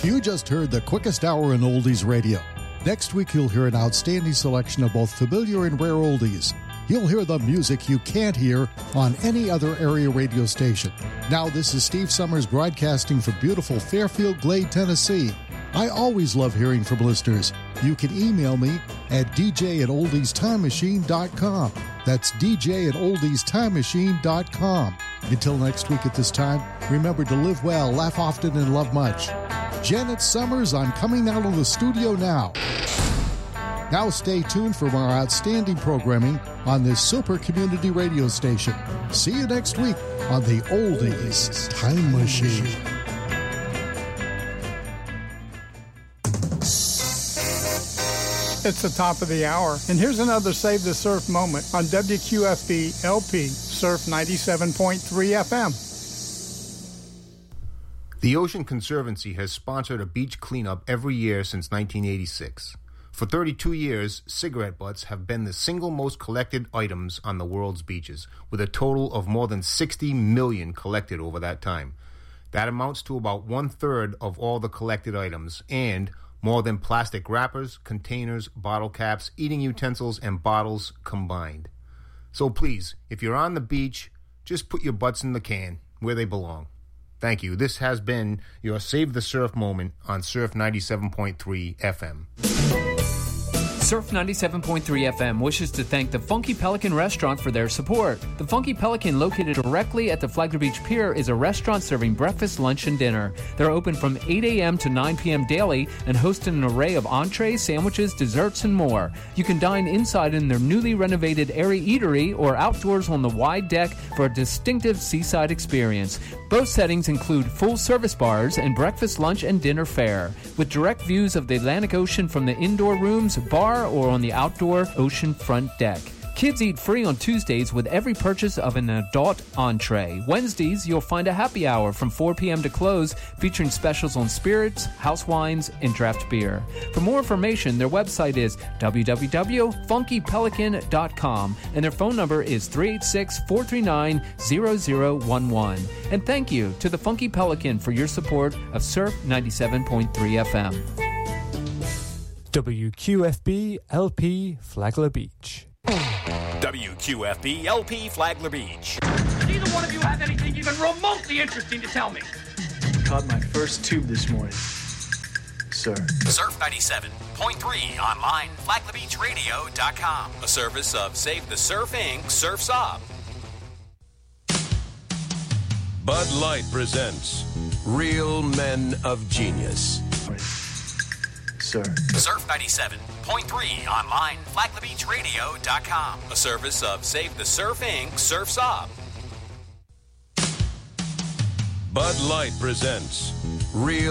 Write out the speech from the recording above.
You just heard the quickest hour in oldies radio. Next week, you'll hear an outstanding selection of both familiar and rare oldies. You'll hear the music you can't hear on any other area radio station. Now, this is Steve Summers broadcasting from beautiful Fairfield Glade, Tennessee. I always love hearing from listeners. You can email me at dj@oldiestimemachine.com. That's dj@oldiestimemachine.com. Until next week at this time, remember to live well, laugh often, and love much. Janet Summers, I'm coming out of the studio now. Now stay tuned for more outstanding programming on this super community radio station. See you next week on the Oldies Time Machine. It's the top of the hour, and here's another Save the Surf moment on WQFB LP Surf 97.3 FM. The Ocean Conservancy has sponsored a beach cleanup every year since 1986. For 32 years, cigarette butts have been the single most collected items on the world's beaches, with a total of more than 60 million collected over that time. That amounts to about 1/3 of all the collected items, and more than plastic wrappers, containers, bottle caps, eating utensils, and bottles combined. So please, if you're on the beach, just put your butts in the can where they belong. Thank you. This has been your Save the Surf moment on Surf 97.3 FM. Surf 97.3 FM wishes to thank the Funky Pelican Restaurant for their support. The Funky Pelican, located directly at the Flagler Beach Pier, is a restaurant serving breakfast, lunch, and dinner. They're open from 8 a.m. to 9 p.m. daily and host an array of entrees, sandwiches, desserts, and more. You can dine inside in their newly renovated airy eatery or outdoors on the wide deck for a distinctive seaside experience. Both settings include full-service bars and breakfast, lunch, and dinner fare, with direct views of the Atlantic Ocean from the indoor rooms, bar, or on the outdoor ocean front deck. Kids eat free on Tuesdays with every purchase of an adult entree. Wednesdays, you'll find a happy hour from 4 p.m. to close, featuring specials on spirits, house wines, and draft beer. For more information, their website is www.funkypelican.com, and their phone number is 386-439-0011. And thank you to the Funky Pelican for your support of Surf 97.3 FM. WQFB LP Flagler Beach. WQFB LP Flagler Beach. Neither one of you have anything even remotely interesting to tell me. Caught my first tube this morning, sir. Surf 97.3 online, flaglerbeachradio.com. A service of Save the Surf Inc. Surf's Up. Bud Light presents Real Men of Genius. Sir. Surf 97.3 online, flaglerbeachradio.com. A service of Save the Surf Inc. Surf's Up. Bud Light presents Real